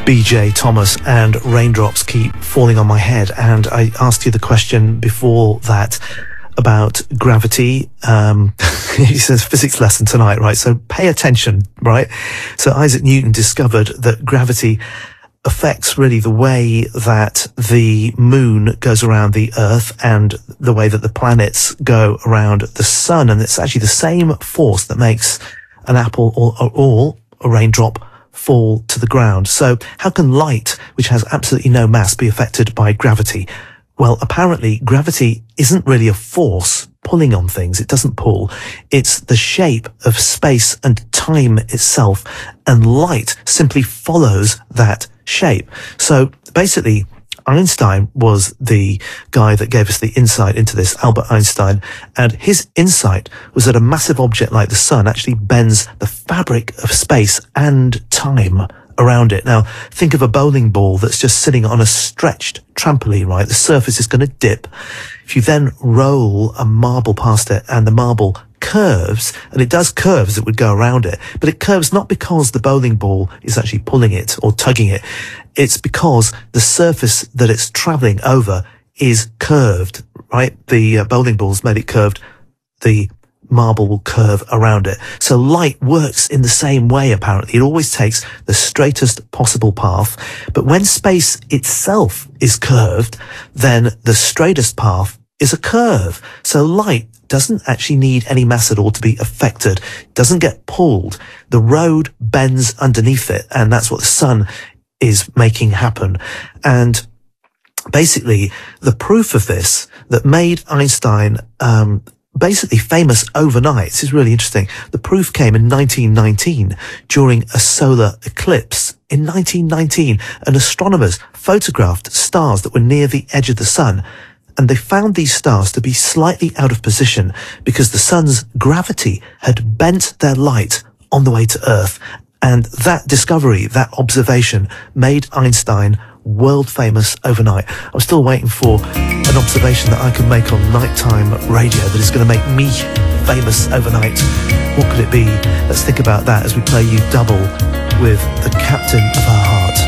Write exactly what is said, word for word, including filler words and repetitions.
B J Thomas and Raindrops Keep Falling on My Head. And I asked you the question before that about gravity. Um, he says physics lesson tonight, right? So pay attention, right? So Isaac Newton discovered that gravity affects really the way that the moon goes around the earth and the way that the planets go around the sun. And it's actually the same force that makes an apple or, or, or a raindrop fall to the ground. So how can light, which has absolutely no mass, be affected by gravity? Well, apparently gravity isn't really a force pulling on things. It doesn't pull. It's the shape of space and time itself, and light simply follows that shape. So basically, Einstein was the guy that gave us the insight into this, Albert Einstein, and his insight was that a massive object like the sun actually bends the fabric of space and time around it. Now, think of a bowling ball that's just sitting on a stretched trampoline, right? The surface is going to dip. If you then roll a marble past it and the marble curves, and it does curve as it would go around it, but it curves not because the bowling ball is actually pulling it or tugging it. It's because the surface that it's traveling over is curved, right? The uh, bowling ball's made it curved. The marble will curve around it. So light works in the same way, apparently. It always takes the straightest possible path. But when space itself is curved, then the straightest path is a curve. So light doesn't actually need any mass at all to be affected. It doesn't get pulled. The road bends underneath it, and that's what the sun is making happen. And basically, the proof of this that made Einstein um basically famous overnight, this is really interesting. The proof came in nineteen nineteen during a solar eclipse. In nineteen nineteen, an astronomers photographed stars that were near the edge of the sun, and they found these stars to be slightly out of position because the sun's gravity had bent their light on the way to Earth. And that discovery, that observation, made Einstein world famous overnight. I'm still waiting for an observation that I can make on nighttime radio that is going to make me famous overnight. What could it be? Let's think about that as we play you Double with The Captain of Her Heart.